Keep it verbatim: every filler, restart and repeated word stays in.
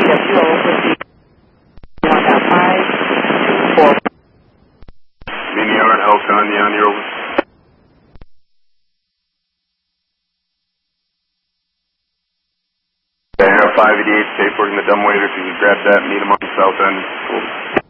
Jet Fuel with the one at five four. Linear and Elton, Yan, you're over. Air five eighty-eight, safe working the dumbwaiter. If you can grab that, meet him on the south end. Cool.